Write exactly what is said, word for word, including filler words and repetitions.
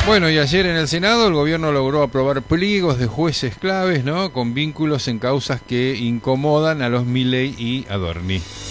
Bueno, y ayer en el Senado el gobierno logró aprobar pliegos de jueces claves, ¿no?, con vínculos en causas que incomodan a los Milei y Adorni.